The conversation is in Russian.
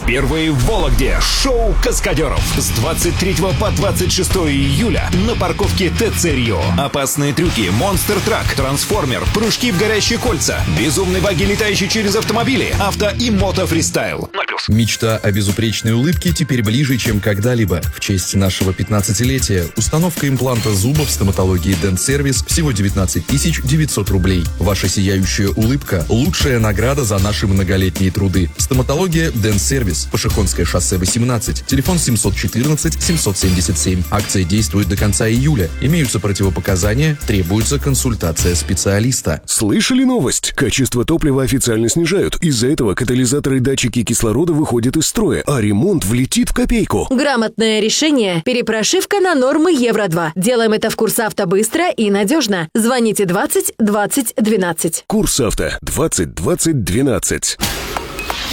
Впервые в Вологде шоу каскадеров с 23 по 26 июля на парковке ТЦ Рио. Опасные трюки, монстр-трак, трансформер, прыжки в горящие кольца, безумные баги, летающие через автомобили, авто и мото-фристайл. Мечта о безупречной улыбке теперь ближе, чем когда-либо. В честь нашего 15-летия установка импланта зуба в стоматологии Dent Service всего 19 900 рублей. Ваша сияющая улыбка – лучшая награда за наши многолетние труды. Стоматология Dent Service. Пашихонское шоссе 18. Телефон 714-777. Акция действует до конца июля. Имеются противопоказания, требуется консультация специалиста. Слышали новость? Качество топлива официально снижают. Из-за этого катализаторы и датчики кислорода выходят из строя, а ремонт влетит в копейку. Грамотное решение. Перепрошивка на нормы Евро-2. Делаем это в Курсавто быстро и надежно. Звоните 20 20 12. Курсавто 20 20 12.